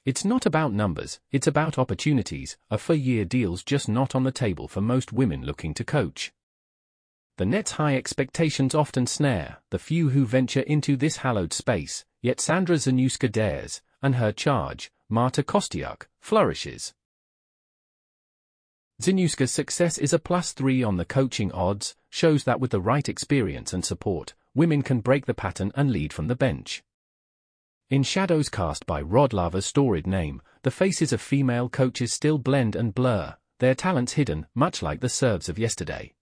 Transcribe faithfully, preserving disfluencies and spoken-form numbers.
It's not about numbers, it's about opportunities. A four-year deal's just not on the table for most women looking to coach. The net's high expectations often snare the few who venture into this hallowed space, yet Sandra Zaniewska dares, and her charge, Marta Kostyuk, flourishes. Zaniewska's success is a plus three on the coaching odds, shows that with the right experience and support, women can break the pattern and lead from the bench. In shadows cast by Rod Laver's storied name, the faces of female coaches still blend and blur, their talents hidden, much like the serves of yesterday.